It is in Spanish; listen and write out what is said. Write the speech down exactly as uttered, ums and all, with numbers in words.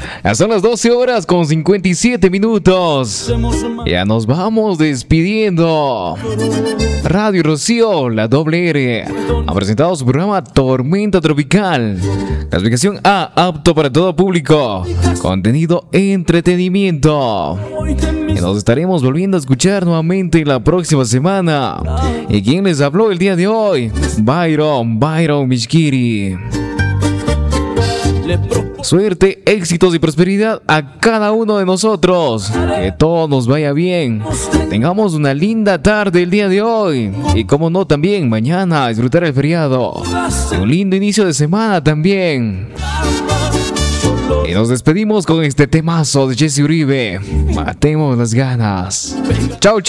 Son las doce horas con cincuenta y siete minutos. Ya nos vamos despidiendo. Radio Rocío, la doble R, ha presentado su programa Tormenta Tropical. Clasificación A, apto para todo público. Contenido entretenimiento. Y nos estaremos volviendo a escuchar nuevamente la próxima semana. ¿Y quién les habló el día de hoy? Byron, Byron Mishkiri. Suerte, éxitos y prosperidad a cada uno de nosotros. Que todo nos vaya bien. Tengamos una linda tarde el día de hoy. Y como no, también mañana disfrutar el feriado. Un lindo inicio de semana también. Y nos despedimos con este temazo de Jesse Uribe. Matemos las ganas. Chau, chau.